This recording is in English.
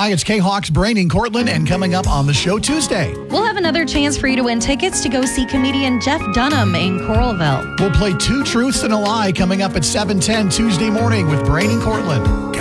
Hi, it's K-Hawks, Brainy, Cortland, and coming up on the show Tuesday, we'll have another chance for you to win tickets to go see comedian Jeff Dunham in Coralville. We'll play Two Truths and a Lie coming up at 7:10 Tuesday morning with Brainy, Cortland.